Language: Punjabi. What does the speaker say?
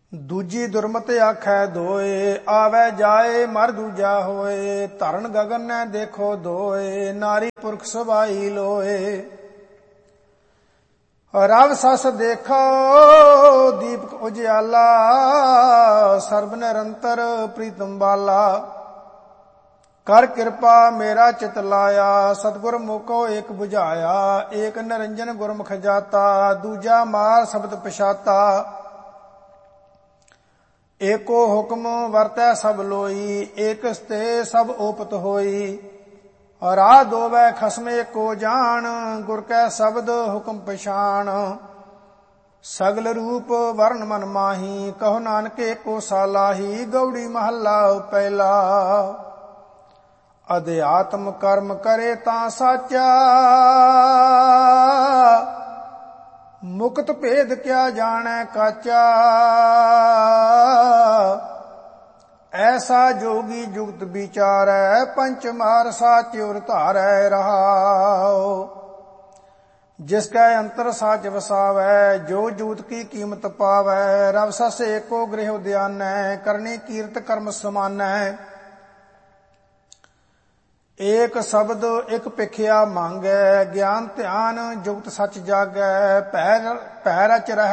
ਦੂਜੀ ਦੁਰਮਤ ਆਖੈ ਦੋਏ, ਆਵੈ ਜਾਏ ਮਰ ਦੂਜਾ ਹੋਏ। ਧਰਨ ਗਗਨ ਨੇ ਦੇਖੋ ਦੋਏ, ਨਾਰੀ ਪੁਰਖ ਸਵਾਈ ਲੋਏ। ਰਵ ਸਸ ਦੇਖੋ ਦੀਪਕ ਉਜਿਆਲਾ, ਸਰਬ ਨਿਰੰਤਰ ਪ੍ਰੀਤਮ ਬਾਲਾ। ਕਰ ਕਿਰਪਾ ਮੇਰਾ ਚਿਤ ਲਾਇਆ, ਸਤਿਗੁਰ ਮੋਕੋ ਏਕ 부ਝਾਇਆ। ਏਕ ਨਿਰੰਜਨ ਗੁਰਮੁਖ ਜਾਤਾ, ਦੂਜਾ ਮਾਰ ਸ਼ਬਦ ਪਛਾਤਾ। ਏਕੋ ਹੁਕਮ ਵਰਤੈ ਸਭ ਲੋਈ, ਏਕਸ ਤੇ ਸਭ ਓਪਤ ਹੋਈ। ਰਾਹ ਦੋਵੈ ਖਸਮ ਏਕੋ ਜਾਣ, ਗੁਰ ਕੈ ਸ਼ਬਦ ਹੁਕਮ ਪਛਾਣ। ਸਗਲ ਰੂਪ ਵਰਨ ਮਨ ਮਾਹੀ, ਕਹੋ ਨਾਨਕ ਏਕੋ ਸਾਲਾਹੀ। ਗਉੜੀ ਮਹੱਲਾ ਪਹਿਲਾ। ਅਧਿਆਤਮ ਕਰਮ ਕਰੇ ਤਾਂ ਸਾਚਾ, ਮੁਕਤ ਭੇਦ ਕਿਆ ਜਾਣੈ ਕਾਚਾ। ਐਸਾ ਜੋਗੀ ਜੁਗਤ ਵਿਚਾਰੈ, ਪੰਚ ਮਾਰ ਸਾਚ ਉਰ ਧਾਰੈ ਰਹਾਉ। ਜਿਸ ਕੈ ਅੰਤਰ ਸਾਚ ਵਸਾਵੈ, ਜੋ ਜੂਤ ਕੀ ਕੀਮਤ ਪਾਵੈ। ਰਵ ਸਸ ਏਕੋ ਗ੍ਰਹਿ ਉਦਿਆਨੈ, ਕਰਨੀ ਕੀਰਤ ਕਰਮ ਸਮਾਨੈ। ਏਕ ਸ਼ਬਦ ਇਕ ਭਿਖਿਆ ਮੰਗੈ, ਗਿਆਨ ਧਿਆਨ ਜੁਗਤ ਸਚ ਜਾਗੈ। ਭੈ ਰਚ ਰਹਿ